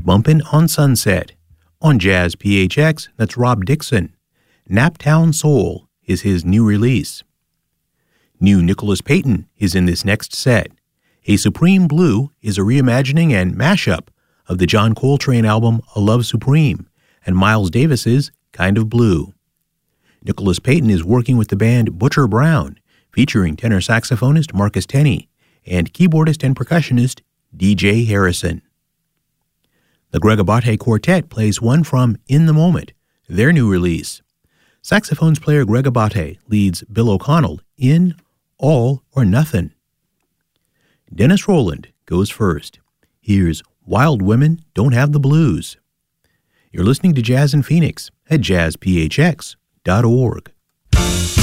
Bumpin' on Sunset. On Jazz PHX, that's Rob Dixon. Naptown Soul is his new release. New Nicholas Payton is in this next set. A Supreme Blue is a reimagining and mashup of the John Coltrane album A Love Supreme and Miles Davis's Kind of Blue. Nicholas Payton is working with the band Butcher Brown, featuring tenor saxophonist Marcus Tenney and keyboardist and percussionist DJ Harrison. The Greg Abate Quartet plays one from In the Moment, their new release. Saxophones player Greg Abate leads Bill O'Connell in All or Nothing. Dennis Rowland goes first. Here's Wild Women Don't Have the Blues. You're listening to Jazz in Phoenix at jazzphx.org.